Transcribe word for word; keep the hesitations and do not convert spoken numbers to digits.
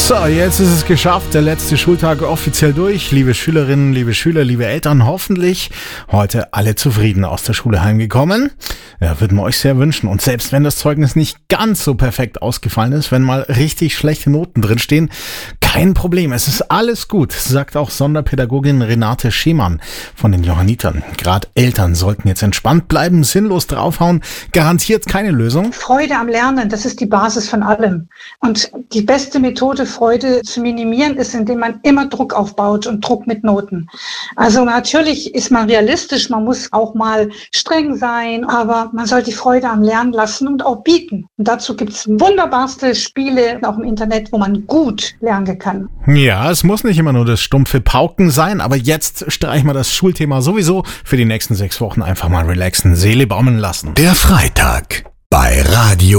So, jetzt ist es geschafft, der letzte Schultag offiziell durch. Liebe Schülerinnen, liebe Schüler, liebe Eltern, hoffentlich heute alle zufrieden aus der Schule heimgekommen. Ja, würden wir euch sehr wünschen. Und selbst wenn das Zeugnis nicht ganz so perfekt ausgefallen ist, wenn mal richtig schlechte Noten drinstehen, kein Problem, es ist alles gut, sagt auch Sonderpädagogin Renate Schemann von den Johannitern. Gerade Eltern sollten jetzt entspannt bleiben, sinnlos draufhauen, garantiert keine Lösung. Freude am Lernen, das ist die Basis von allem. Und die beste Methode, Freude zu minimieren, ist, indem man immer Druck aufbaut und Druck mit Noten. Also natürlich ist man realistisch, man muss auch mal streng sein, aber man soll die Freude am Lernen lassen und auch bieten. Und dazu gibt es wunderbarste Spiele, auch im Internet, wo man gut lernen kann. Ja, es muss nicht immer nur das stumpfe Pauken sein, aber jetzt streichen wir das Schulthema sowieso für die nächsten sechs Wochen einfach mal relaxen, Seele baumeln lassen. Der Freitag bei Radio